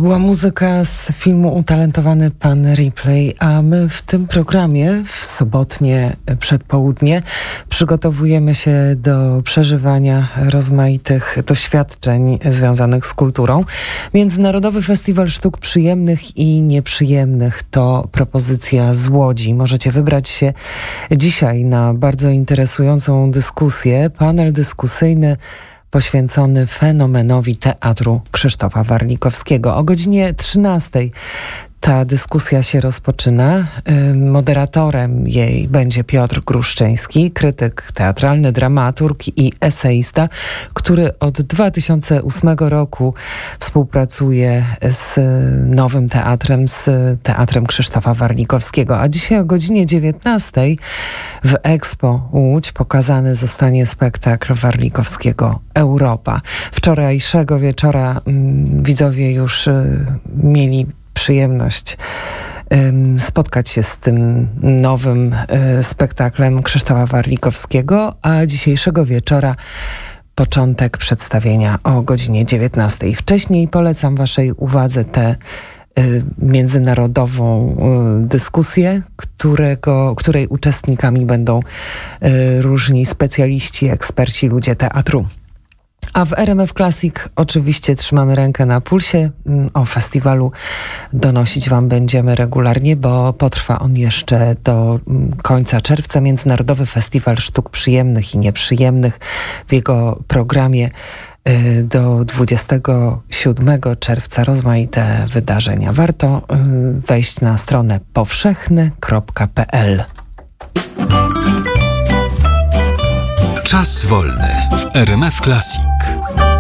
była muzyka z filmu Utalentowany Pan Ripley, a my w tym programie w sobotnie przedpołudnie przygotowujemy się do przeżywania rozmaitych doświadczeń związanych z kulturą. Międzynarodowy Festiwal Sztuk Przyjemnych i Nieprzyjemnych to propozycja z Łodzi. Możecie wybrać się dzisiaj na bardzo interesującą dyskusję, panel dyskusyjny poświęcony fenomenowi teatru Krzysztofa Warlikowskiego. O godzinie 13:00 ta dyskusja się rozpoczyna. Moderatorem jej będzie Piotr Gruszczyński, krytyk teatralny, dramaturg i eseista, który od 2008 roku współpracuje z Nowym Teatrem, z Teatrem Krzysztofa Warlikowskiego. A dzisiaj o godzinie 19:00 w Expo Łódź pokazany zostanie spektakl Warlikowskiego Europa. Wczorajszego wieczora widzowie już mieli przyjemność spotkać się z tym nowym spektaklem Krzysztofa Warlikowskiego, a dzisiejszego wieczora początek przedstawienia o godzinie 19:00. Wcześniej polecam waszej uwadze tę międzynarodową dyskusję, której uczestnikami będą różni specjaliści, eksperci, ludzie teatru. A w RMF Classic oczywiście trzymamy rękę na pulsie. O festiwalu donosić wam będziemy regularnie, bo potrwa on jeszcze do końca czerwca. Międzynarodowy Festiwal Sztuk Przyjemnych i Nieprzyjemnych. W jego programie do 27 czerwca rozmaite wydarzenia. Warto wejść na stronę powszechny.pl. Czas wolny w RMF Classic.